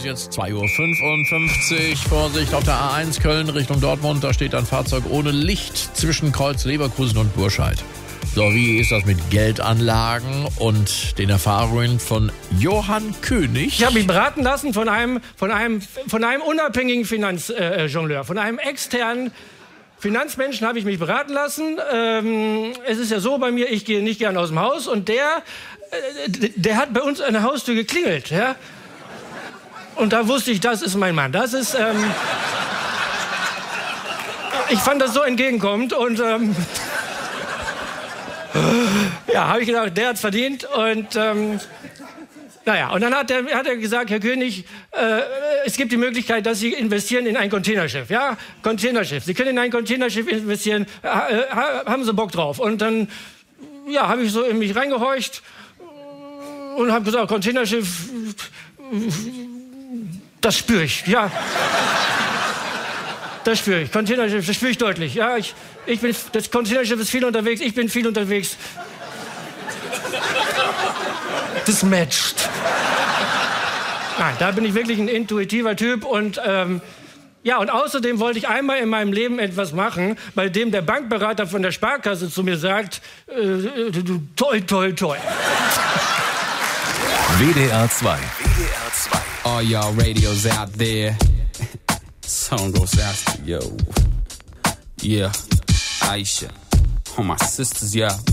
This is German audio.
ist jetzt 2:55 Uhr. Vorsicht auf der A1 Köln Richtung Dortmund. Da steht ein Fahrzeug ohne Licht zwischen Kreuz Leverkusen und Burscheid. So, wie ist das mit Geldanlagen und den Erfahrungen von Johann König? Ich habe mich beraten lassen von einem unabhängigen Finanzjongleur, von einem externen Finanzmenschen habe ich mich beraten lassen. Es ist ja so bei mir, ich gehe nicht gern aus dem Haus und der hat bei uns an der Haustür geklingelt, ja. Und da wusste ich, das ist mein Mann. Das ist, ich fand das so entgegenkommend und ja, habe ich gedacht, der hat's verdient und naja, und dann hat er gesagt, Herr König, es gibt die Möglichkeit, dass Sie investieren in ein Containerschiff, ja, Containerschiff. Sie können in ein Containerschiff investieren, haben Sie Bock drauf? Und dann, ja, habe ich so in mich reingehorcht und habe gesagt, Containerschiff, das spüre ich, ja. Das spüre ich, Containerschiff, das spüre ich deutlich, ja. Das Containerschiff ist viel unterwegs, ich bin viel unterwegs. Das matcht. Nein, da bin ich wirklich ein intuitiver Typ und ja, und außerdem wollte ich einmal in meinem Leben etwas machen, bei dem der Bankberater von der Sparkasse zu mir sagt, toi, toi, toi. WDR 2. All y'all radios out there. Song goes out to yo. Yeah, Aisha. All my sisters, yeah.